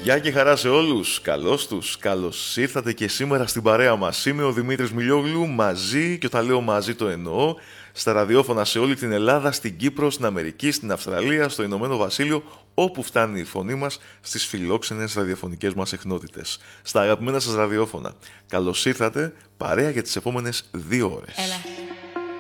Γεια και χαρά σε όλους, καλώς τους, καλώς ήρθατε και σήμερα στην παρέα μας. Είμαι ο Δημήτρης Μιλιόγλου, μαζί, και όταν λέω μαζί το εννοώ, στα ραδιόφωνα σε όλη την Ελλάδα, στην Κύπρο, στην Αμερική, στην Αυστραλία, στο Ηνωμένο Βασίλειο, όπου φτάνει η φωνή μας στις φιλόξενες ραδιοφωνικές μας εκνότητες. Στα αγαπημένα σας ραδιόφωνα. Καλώς ήρθατε, παρέα για τις επόμενες 2 ώρες. Έλα.